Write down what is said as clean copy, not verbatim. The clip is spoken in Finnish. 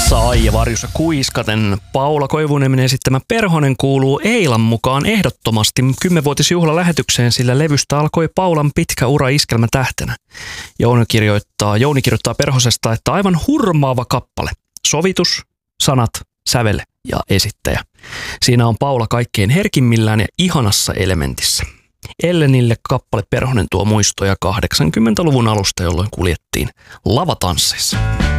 Sai ja varjossa kuiskaten Paula Koivuniemen esittämä Perhonen kuuluu Eilan mukaan ehdottomasti 10-vuotisjuhlalähetykseen, sillä levystä alkoi Paulan pitkä ura iskelmätähtenä. Jouni kirjoittaa Perhosesta, että aivan hurmaava kappale. Sovitus, sanat, sävel ja esittäjä. Siinä on Paula kaikkein herkimmillään ja ihanassa elementissä. Ellenille kappale Perhonen tuo muistoja 80-luvun alusta, jolloin kuljettiin lavatansseissa.